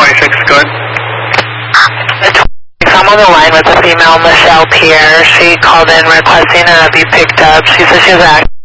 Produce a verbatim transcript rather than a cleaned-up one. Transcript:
twenty-six, go ahead. I'm on the line with the female, Michelle Pierre. She called in requesting to be picked up. She said she was at